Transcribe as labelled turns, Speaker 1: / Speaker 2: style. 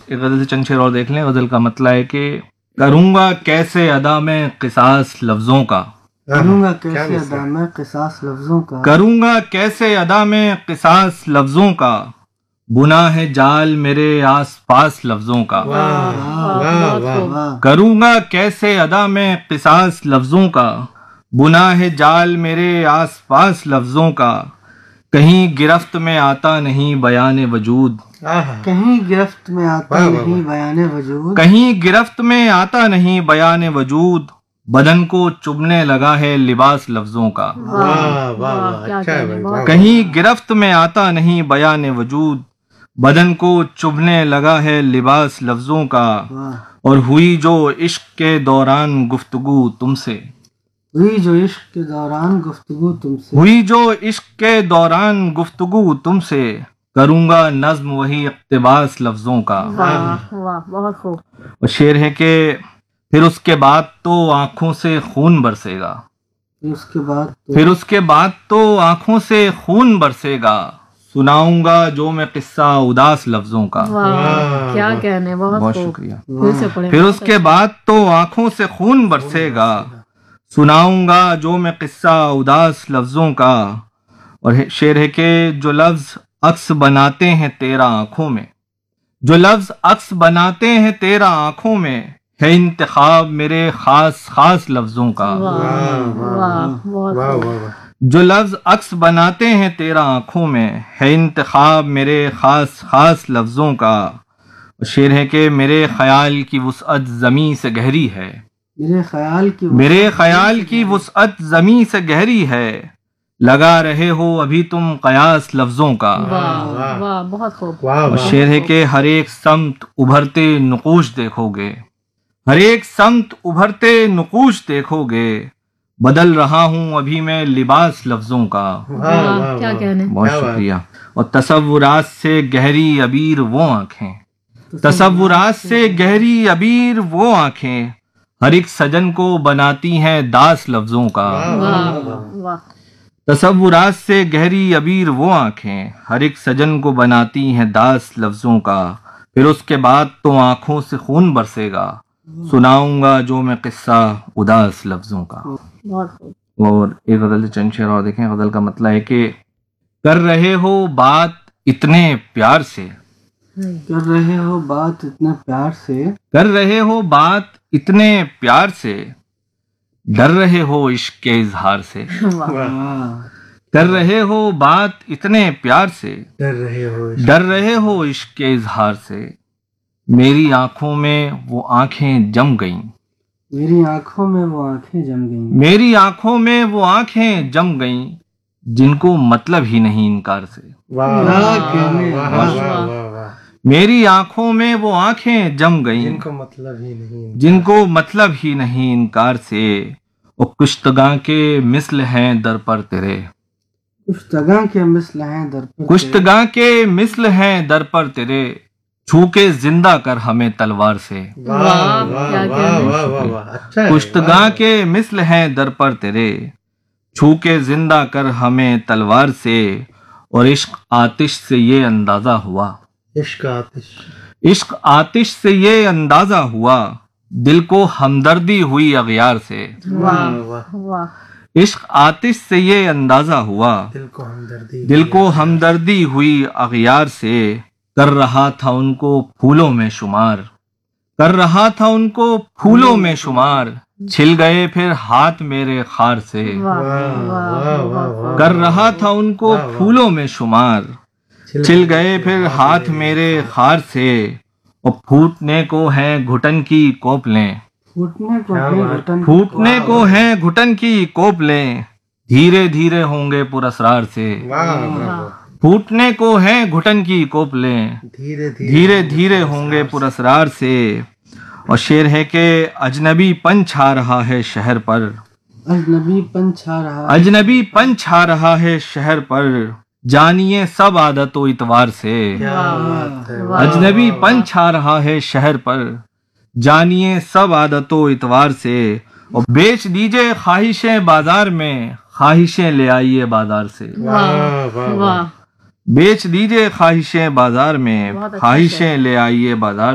Speaker 1: ایک غزل سے چند شعر اور دیکھ لیں. غزل کا مطلب ہے کہ کروں گا کیسے ادا میں قصاص لفظوں کا،
Speaker 2: کروں گا کیسے ادا میں قصاص لفظوں کا،
Speaker 1: کروں گا کیسے ادا میں قصاص لفظوں کا، بنا ہے جال میرے آس پاس لفظوں کا. کروں گا کیسے ادا میں قصاص لفظوں کا، بنا ہے جال میرے آس پاس لفظوں کا، کہیں گرفت میں آتا نہیں بیان وجود،
Speaker 2: کہیں گرفت میں آتا نہیں بیان وجود،
Speaker 1: کہیں گرفت میں آتا نہیں بیان وجود، بدن کو چبھنے لگا ہے لباس لفظوں کا. کہیں گرفت میں آتا نہیں بیان وجود، بدن کو چبھنے لگا ہے لباس لفظوں کا، اور ہوئی جو عشق کے دوران گفتگو تم سے،
Speaker 2: ہوئی جو عشق کے دوران گفتگو تم سے،
Speaker 1: ہوئی جو عشق کے دوران گفتگو تم سے، کروں گا نظم وہی اقتباس لفظوں کا.
Speaker 3: بہت خوب.
Speaker 1: اور شعر ہے کہ پھر اس کے بعد تو آنکھوں سے خون برسے گا، پھر اس کے بعد تو آنکھوں سے خون برسے گا، سناؤں گا جو میں قصہ اداس لفظوں کا.
Speaker 3: کیا کہنے،
Speaker 1: بہت شکریہ. پھر اس کے بعد تو آنکھوں سے خون برسے گا، سناؤں گا جو میں قصہ اداس لفظوں کا. اور شعر ہے کہ جو لفظ عکس بناتے ہیں تیرا آنکھوں میں، جو لفظ عکس بناتے ہیں تیرا آنکھوں میں، ہے انتخاب میرے خاص خاص لفظوں کا. جو لفظ عکس بناتے ہیں تیرا آنکھوں میں، ہے انتخاب میرے خاص خاص لفظوں کا. شعر ہے کہ میرے خیال کی وسعت زمیں سے گہری ہے، میرے خیال کی وسعت زمیں سے گہری ہے، لگا رہے ہو ابھی تم قیاس لفظوں کا.
Speaker 3: بہت خوب.
Speaker 1: اور شعر ہے کہ ہر ایک سمت ابھرتے نقوش دیکھو گے، ہر ایک سمت ابھرتے نقوش دیکھو گے، بدل رہا ہوں ابھی میں لباس لفظوں کا.
Speaker 3: کیا کہنے.
Speaker 1: بہت شکریہ. اور تصورات سے گہری عبیر وہ آنکھیں، تصورات سے گہری عبیر وہ آنکھیں، ہر ایک سجن کو بناتی ہیں داس لفظوں کا. تصورات سے گہری عبیر وہ آنکھیں، ہر ایک سجن کو بناتی ہیں داس لفظوں کا. پھر اس کے بعد تو آنکھوں سے خون برسے گا، سناؤں گا جو میں قصہ اداس لفظوں کا. اور ایک غزل سے چند شعر اور دیکھیں. غزل کا مطلب ہے کہ کر رہے ہو بات اتنے پیار سے،
Speaker 2: کر رہے ہو بات اتنے پیار سے،
Speaker 1: کر رہے ہو بات اتنے پیار سے، ڈر رہے ہو عشق کے اظہار سے، کر رہے ہو بات اتنے پیار سے، ڈر رہے ہو عشق کے اظہار سے، میری آنکھوں میں وہ آنکھیں جم گئیں،
Speaker 2: میری آنکھوں میں وہ آنکھیں جم گئیں،
Speaker 1: میری آنکھوں میں وہ آنکھیں جم گئیں، جن کو مطلب ہی نہیں انکار سے. میری آنکھوں میں وہ آنکھیں جم گئیں،
Speaker 2: جن کو مطلب ہی نہیں،
Speaker 1: جن کو مطلب ہی نہیں انکار سے، اور کشتگاں کے مثل ہیں در پر تیرے،
Speaker 2: کشتگاں کے مثل ہیں در پر،
Speaker 1: کشتگاں کے مثل ہیں در پر تیرے، چھو کے زندہ کر ہمیں تلوار سے. کشتگاں کے مثل ہیں در پر تیرے، چھو کے زندہ کر ہمیں تلوار سے، اور عشق آتش سے یہ اندازہ ہوا، عشق آتش سے یہ اندازہ ہوا، دل کو ہمدردی ہوئی اغیار سے. عشق آتش سے یہ اندازہ ہوا، دل کو ہمدردی ہوئی اغیار سے، کر رہا تھا ان کو پھولوں میں شمار، کر رہا تھا ان کو پھولوں میں شمار، چھل گئے پھر ہاتھ میرے خار سے. کر رہا تھا ان کو پھولوں میں شمار، چھل گئے پھر ہاتھ میرے خار سے، اور پھوٹنے کو ہیں گھٹن کی کوپلیں، پھوٹنے کو ہیں گھٹن کی کوپلیں، دھیرے دھیرے ہوں گے پراسرار سے. پھوٹنے کو ہیں گھٹن کی کوپلیں، دھیرے دھیرے ہوں گے پراسرار سے. اور شعر ہے کہ اجنبی پن چھا رہا ہے شہر پر،
Speaker 2: اجنبی پن چھا رہا،
Speaker 1: اجنبی پن چھا رہا ہے شہر پر، جانیے سب عادت و اتوار سے. اجنبی پن چھا رہا ہے شہر پر، جانیے سب عادت و اتوار سے، اور بیچ دیجئے خواہشیں بازار میں، خواہشیں لے آئیے بازار سے. بیچ دیجئے خواہشیں بازار میں، خواہشیں لے آئیے بازار